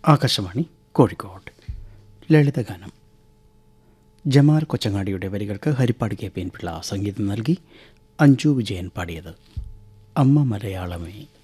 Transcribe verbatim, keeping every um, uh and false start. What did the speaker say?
ആകാശവാണി കോഴിക്കോട്. ലളിതഗാനം. ജമാൽ കൊച്ചങ്ങാടിയുടെ വരികൾക്ക് Harippad K P N Pillai സംഗീതം നൽകി. അഞ്ജു വിജയൻ പാടിയത്. അമ്മ മലയാളമേ.